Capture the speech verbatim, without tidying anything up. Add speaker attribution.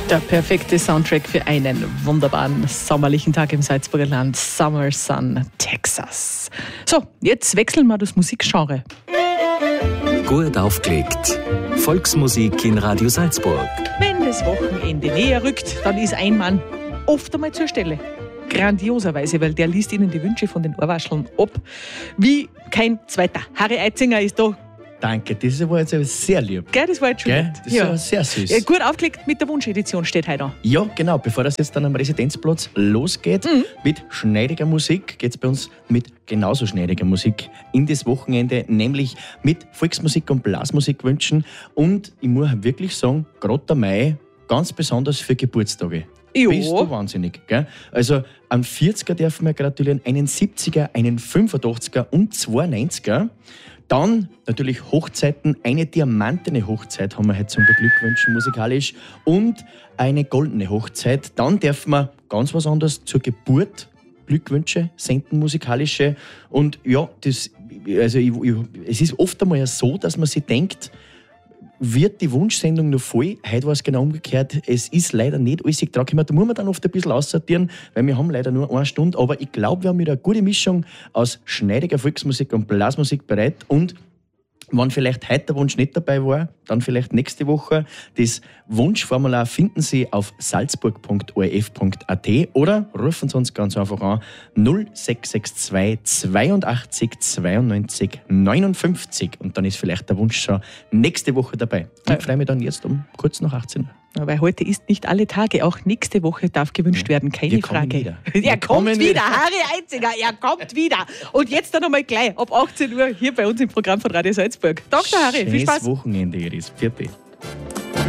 Speaker 1: Der perfekte Soundtrack für einen wunderbaren sommerlichen Tag im Salzburger Land. Summer Sun, Texas. So, jetzt wechseln wir das Musikgenre.
Speaker 2: Gut aufgelegt. Volksmusik in Radio Salzburg.
Speaker 1: Wenn das Wochenende näher rückt, dann ist ein Mann oft einmal zur Stelle. Grandioserweise, weil der liest Ihnen die Wünsche von den Ohrwascheln ab. Wie kein zweiter. Harry Eitzinger ist da.
Speaker 3: Danke, das war jetzt sehr lieb.
Speaker 1: Gell, das war jetzt schon
Speaker 3: Gell?
Speaker 1: nett.
Speaker 3: Das ja. sehr süß.
Speaker 1: Ja, gut aufgelegt mit der Wunschedition steht heute an.
Speaker 3: Ja, genau. Bevor das jetzt dann am Residenzplatz losgeht, mhm. mit schneidiger Musik, geht es bei uns mit genauso schneidiger Musik in das Wochenende, nämlich mit Volksmusik und Blasmusik wünschen. Und ich muss wirklich sagen, gerade der Mai, ganz besonders für Geburtstage.
Speaker 1: Jo.
Speaker 3: Bist du wahnsinnig, gell? Also am vierziger dürfen wir gratulieren, einen siebziger, einen fünfundachtziger und zwei neunziger. Dann natürlich Hochzeiten, eine diamantene Hochzeit haben wir heute zum Beglückwünschen musikalisch und eine goldene Hochzeit. Dann dürfen wir ganz was anderes zur Geburt Glückwünsche senden, musikalische. Und ja, das, also ich, ich, es ist oft einmal so, dass man sich denkt, wird die Wunschsendung noch voll? Heute war es genau umgekehrt. Es ist leider nicht alles dran gekommen. Da muss man dann oft ein bisschen aussortieren, weil wir haben leider nur eine Stunde. Aber ich glaube, wir haben wieder eine gute Mischung aus schneidiger Volksmusik und Blasmusik bereit. Und wenn vielleicht heute der Wunsch nicht dabei war, dann vielleicht nächste Woche. Das Wunschformular finden Sie auf salzburg punkt o r f punkt a t oder rufen Sie uns ganz einfach an null sechs sechs zwei zweiundachtzig zweiundneunzig neunundfünfzig und dann ist vielleicht der Wunsch schon nächste Woche dabei. Ich ja. freue mich dann jetzt um kurz nach achtzehn Uhr.
Speaker 1: Weil heute ist nicht alle Tage, auch nächste Woche darf gewünscht werden, keine
Speaker 3: Wir
Speaker 1: Frage.
Speaker 3: Wieder.
Speaker 1: Er kommt wieder, wieder, Harry Eitzinger, er kommt wieder. Und jetzt dann nochmal gleich ab achtzehn Uhr hier bei uns im Programm von Radio Salzburg. Danke, Harry, viel Spaß.
Speaker 3: Schönes Wochenende, Iris. Vierte.